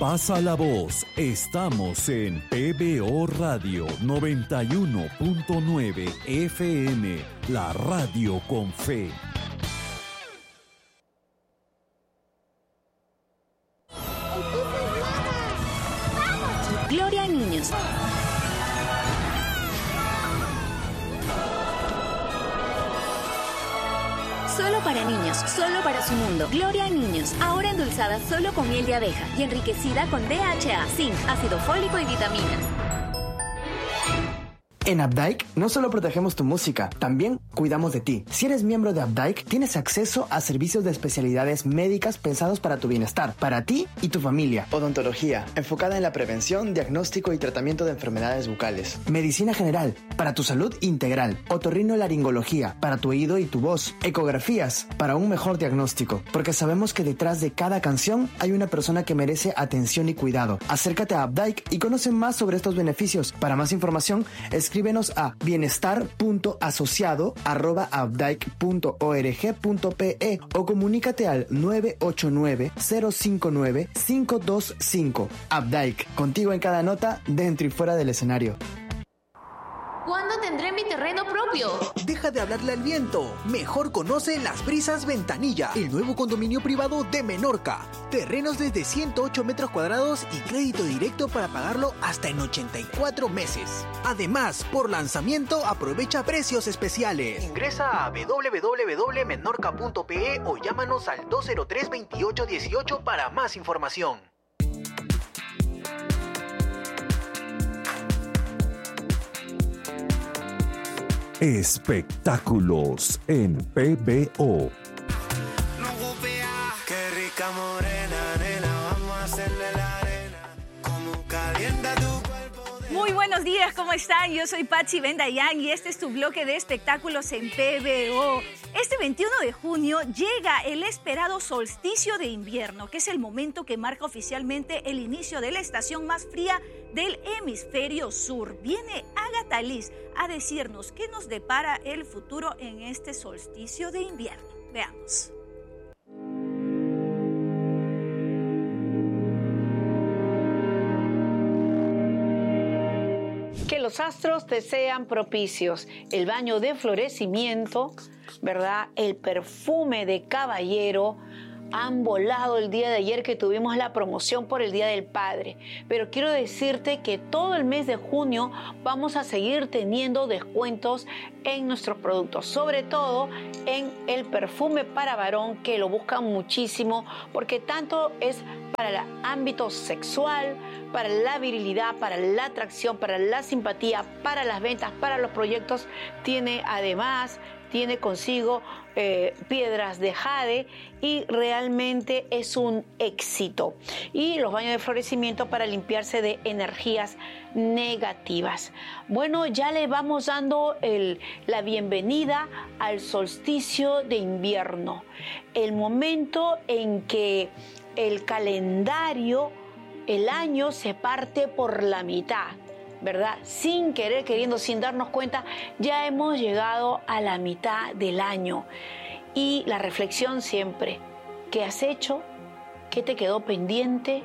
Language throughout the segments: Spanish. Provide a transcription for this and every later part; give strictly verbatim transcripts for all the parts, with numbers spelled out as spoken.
Pasa la voz. Estamos en P B O Radio noventa y uno punto nueve F M, la radio con fe. Gloria a niños. Solo para niños, solo para su mundo. Gloria a niños, ahora endulzada solo con miel de abeja y enriquecida con D H A, zinc, ácido fólico y vitaminas. En Updike no solo protegemos tu música, también cuidamos de ti. Si eres miembro de Updike, tienes acceso a servicios de especialidades médicas pensados para tu bienestar, para ti y tu familia. Odontología, enfocada en la prevención, diagnóstico y tratamiento de enfermedades bucales. Medicina general, para tu salud integral. Otorrinolaringología, para tu oído y tu voz. Ecografías, para un mejor diagnóstico. Porque sabemos que detrás de cada canción hay una persona que merece atención y cuidado. Acércate a Updike y conoce más sobre estos beneficios. Para más información, escríbenos a bienestar punto asociado arroba updike punto org punto pe o comunícate al nueve ocho nueve, cero cinco nueve, cinco dos cinco. Updike, contigo en cada nota, dentro y fuera del escenario. ¿Cuándo tendré mi terreno propio? Deja de hablarle al viento. Mejor conoce Las Brisas Ventanilla, el nuevo condominio privado de Menorca. Terrenos desde ciento ocho metros cuadrados y crédito directo para pagarlo hasta en ochenta y cuatro meses. Además, por lanzamiento aprovecha precios especiales. Ingresa a w w w punto menorca punto pe o llámanos al dos cero tres, veintiocho dieciocho para más información. Espectáculos en P B O. Qué rica morena, nena, vamos a hacerle la arena. Como calienta tu cuerpo. Muy buenos días, ¿cómo están? Yo soy Pachi Bendayán y este es tu bloque de espectáculos en P B O. Este veintiuno de junio llega el esperado solsticio de invierno, que es el momento que marca oficialmente el inicio de la estación más fría del hemisferio sur. Viene Agatha Liz a decirnos qué nos depara el futuro en este solsticio de invierno. Veamos. Que los astros te sean propicios. El baño de florecimiento, ¿verdad? El perfume de caballero han volado el día de ayer que tuvimos la promoción por el Día del Padre. Pero quiero decirte que todo el mes de junio vamos a seguir teniendo descuentos en nuestros productos, sobre todo en el perfume para varón, que lo buscan muchísimo porque tanto es para el ámbito sexual, para la virilidad, para la atracción, para la simpatía, para las ventas, para los proyectos. Tiene además, tiene consigo eh, piedras de jade y realmente es un éxito. Y los baños de florecimiento para limpiarse de energías negativas. Bueno, ya le vamos dando el, la bienvenida al solsticio de invierno, el momento en que el calendario, el año se parte por la mitad, ¿verdad? Sin querer, queriendo, sin darnos cuenta, ya hemos llegado a la mitad del año. Y la reflexión siempre, ¿qué has hecho? ¿Qué te quedó pendiente?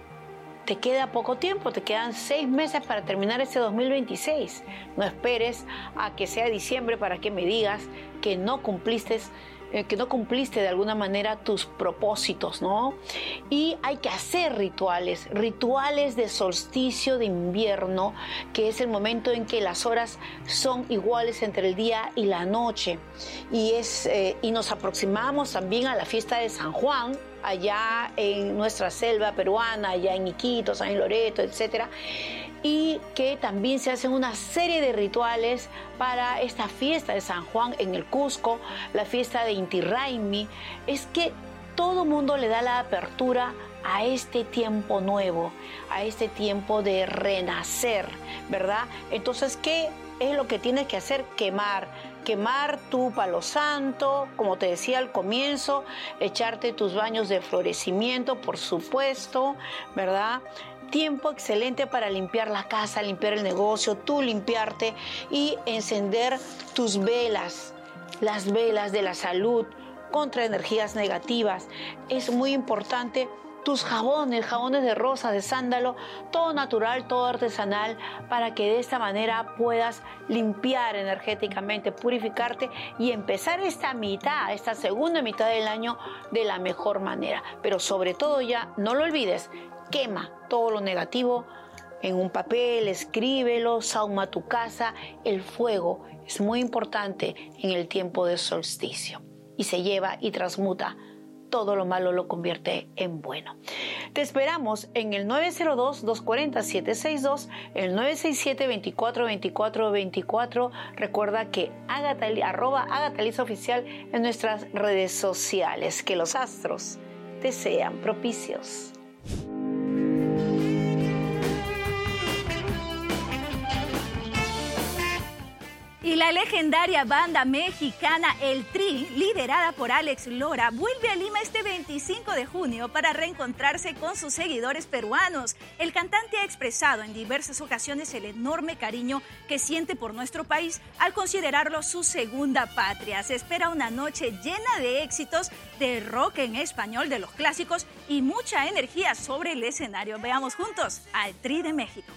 Te queda poco tiempo, te quedan seis meses para terminar este dos mil veintiséis. No esperes a que sea diciembre para que me digas que no cumpliste que no cumpliste de alguna manera tus propósitos, ¿no? Y hay que hacer rituales, rituales de solsticio de invierno, que es el momento en que las horas son iguales entre el día y la noche. Y, es, eh, y nos aproximamos también a la fiesta de San Juan, allá en nuestra selva peruana, allá en Iquitos, en Loreto, etcétera. Y que también se hacen una serie de rituales para esta fiesta de San Juan en el Cusco, la fiesta de Inti Raymi. Es que todo mundo le da la apertura a este tiempo nuevo, a este tiempo de renacer, ¿verdad? Entonces, ¿qué es lo que tienes que hacer? Quemar. Quemar tu palo santo, como te decía al comienzo, echarte tus baños de florecimiento, por supuesto, ¿verdad? Tiempo excelente para limpiar la casa, limpiar el negocio, tú limpiarte y encender tus velas, las velas de la salud contra energías negativas. Es muy importante tus jabones, jabones de rosa, de sándalo, todo natural, todo artesanal, para que de esta manera puedas limpiar energéticamente, purificarte y empezar esta mitad, esta segunda mitad del año de la mejor manera. Pero sobre todo ya, no lo olvides, quema todo lo negativo en un papel, escríbelo, sahuma tu casa. El fuego es muy importante en el tiempo de solsticio y se lleva y transmuta todo lo malo, lo convierte en bueno. Te esperamos en el nueve cero dos, dos cuatro cero, siete seis dos, el nueve seis siete, veinticuatro veinticuatro veinticuatro. Recuerda que Agatha, arroba Agatha Liz Oficial en nuestras redes sociales. Que los astros te sean propicios. Y la legendaria banda mexicana El Tri, liderada por Alex Lora, vuelve a Lima este veinticinco de junio para reencontrarse con sus seguidores peruanos. El cantante ha expresado en diversas ocasiones el enorme cariño que siente por nuestro país al considerarlo su segunda patria. Se espera una noche llena de éxitos de rock en español, de los clásicos, y mucha energía sobre el escenario. Veamos juntos al Tri de México.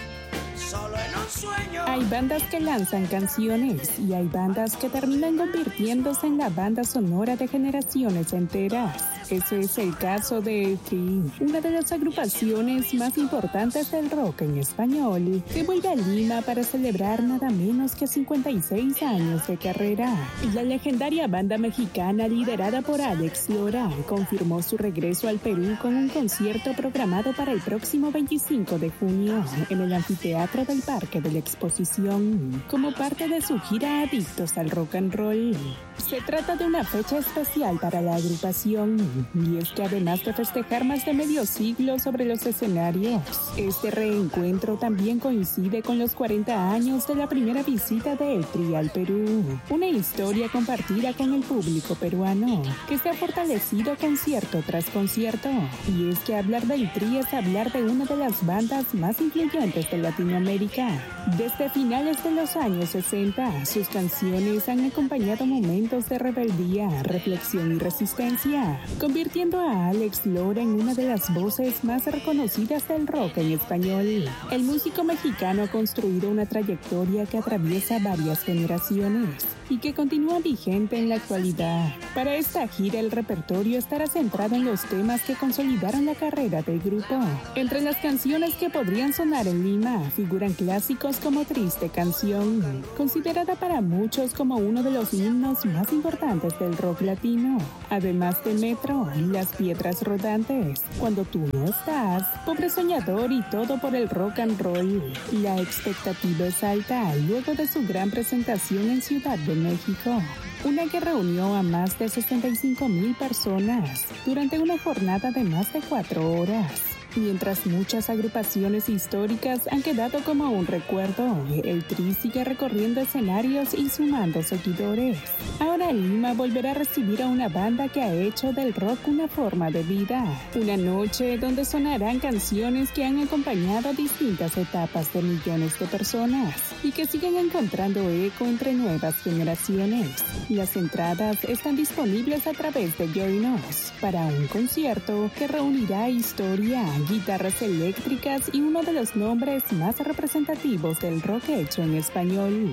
Solo en un sueño. Hay bandas que lanzan canciones y hay bandas que terminan convirtiéndose en la banda sonora de generaciones enteras. Ese es el caso de El Tri, una de las agrupaciones más importantes del rock en español, que vuelve a Lima para celebrar nada menos que cincuenta y seis años de carrera. La legendaria banda mexicana liderada por Alex Lora confirmó su regreso al Perú con un concierto programado para el próximo veinticinco de junio en el anfiteatro del Parque de la Exposición, como parte de su gira Adictos al Rock and Roll. Se trata de una fecha especial para la agrupación, y es que además de festejar más de medio siglo sobre los escenarios, este reencuentro también coincide con los cuarenta años de la primera visita de El Tri al Perú, una historia compartida con el público peruano, que se ha fortalecido concierto tras concierto. Y es que hablar del Tri es hablar de una de las bandas más influyentes de Latinoamérica. Desde finales de los años sesenta, sus canciones han acompañado momentos de rebeldía, reflexión y resistencia, convirtiendo a Alex Lora en una de las voces más reconocidas del rock en español. El músico mexicano ha construido una trayectoria que atraviesa varias generaciones y que continúa vigente en la actualidad. Para esta gira, el repertorio estará centrado en los temas que consolidaron la carrera del grupo. Entre las canciones que podrían sonar en Lima figuran clásicos como Triste Canción, considerada para muchos como uno de los himnos más importantes del rock latino, además de Metro, Las Piedras Rodantes, Cuando tú no estás, Pobre Soñador y Todo por el Rock and Roll. La expectativa es alta luego de su gran presentación en Ciudad de México, una que reunió a más de sesenta y cinco mil personas durante una jornada de más de cuatro horas. Mientras muchas agrupaciones históricas han quedado como un recuerdo, El Tri sigue recorriendo escenarios y sumando seguidores. Ahora Lima volverá a recibir a una banda que ha hecho del rock una forma de vida. Una noche donde sonarán canciones que han acompañado distintas etapas de millones de personas y que siguen encontrando eco entre nuevas generaciones. Las entradas están disponibles a través de Join Us para un concierto que reunirá historia, guitarras eléctricas y uno de los nombres más representativos del rock hecho en español.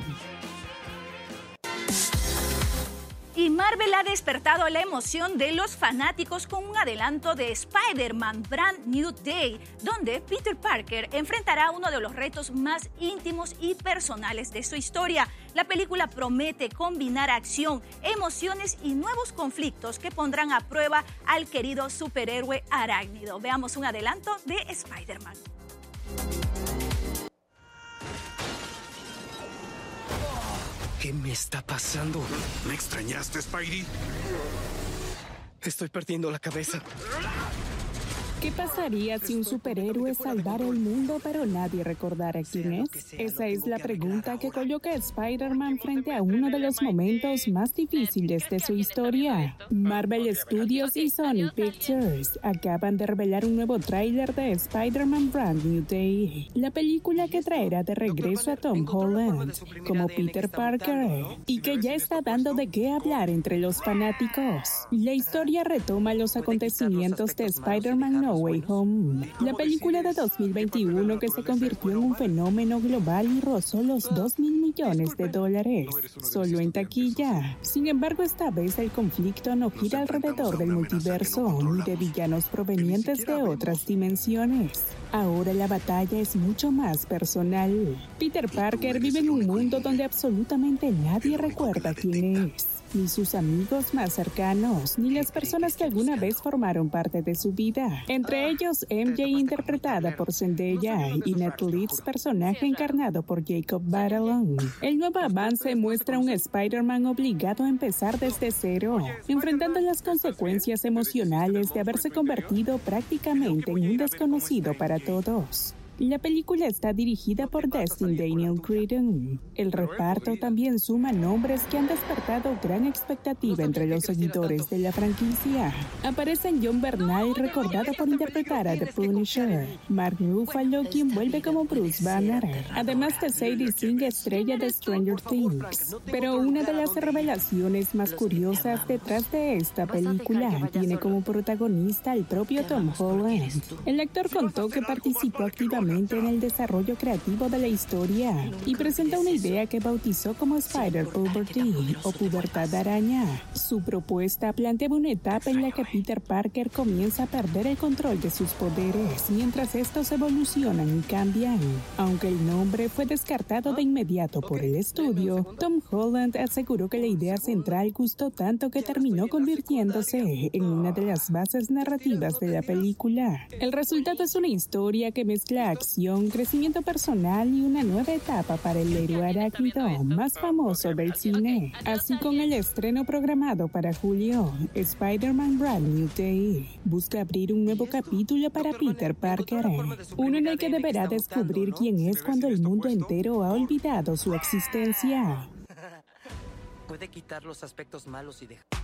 Y Marvel ha despertado la emoción de los fanáticos con un adelanto de Spider-Man Brand New Day, donde Peter Parker enfrentará uno de los retos más íntimos y personales de su historia. La película promete combinar acción, emociones y nuevos conflictos que pondrán a prueba al querido superhéroe arácnido. Veamos un adelanto de Spider-Man. ¿Qué me está pasando? ¿Me extrañaste, Spidey? Estoy perdiendo la cabeza. ¿Qué pasaría si un superhéroe salvara el mundo pero nadie recordara quién es? Esa es la pregunta que coloca a Spider-Man frente a uno de los momentos más difíciles de su historia. Marvel Studios y Sony Pictures acaban de revelar un nuevo tráiler de Spider-Man Brand New Day, la película que traerá de regreso a Tom Holland como Peter Parker y que ya está dando de qué hablar entre los fanáticos. La historia retoma los acontecimientos de Spider-Man No Way Home, la película de dos mil veintiuno que se convirtió en un fenómeno global y rozó los dos mil millones de dólares, solo en taquilla. Sin embargo, esta vez el conflicto no gira alrededor del multiverso ni de villanos provenientes de otras dimensiones. Ahora la batalla es mucho más personal. Peter Parker vive en un mundo donde absolutamente nadie recuerda quién es. Ni sus amigos más cercanos, ni las personas que alguna vez formaron parte de su vida. Entre ellos, M J interpretada por Zendaya y Ned Leeds, personaje encarnado por Jacob Batalon. El nuevo avance muestra un Spider-Man obligado a empezar desde cero, enfrentando las consecuencias emocionales de haberse convertido prácticamente en un desconocido para todos. La película está dirigida por Destin Daniel Cretton. El reparto también suma nombres que han despertado gran expectativa entre los seguidores de la franquicia. Aparecen John Bernal, recordado por interpretar a The Punisher, Mark Ruffalo, quien vuelve como Bruce Banner, además de Sadie Sink, estrella de Stranger Things. Pero una de las revelaciones más curiosas detrás de esta película tiene como protagonista al propio Tom Holland. El actor contó que participó activamente en el desarrollo creativo de la historia y presenta una idea que bautizó como Spider Puberty o pubertad araña. Su propuesta planteaba una etapa en la que Peter Parker comienza a perder el control de sus poderes mientras estos evolucionan y cambian. Aunque el nombre fue descartado de inmediato por el estudio, Tom Holland aseguró que la idea central gustó tanto que terminó convirtiéndose en una de las bases narrativas de la película. El resultado es una historia que mezcla acción, crecimiento personal y una nueva etapa para el héroe arácnido más famoso del cine. Así, con el estreno programado para julio, Spider-Man Brand New Day busca abrir un nuevo capítulo para Peter Parker, uno en el que deberá descubrir quién es cuando el mundo entero ha olvidado su existencia. Puede quitar los aspectos malos y dejar.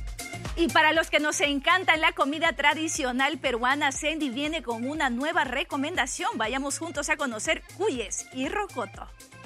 Y para los que nos encanta la comida tradicional peruana, Sandy viene con una nueva recomendación. Vayamos juntos a conocer cuyes y rocoto.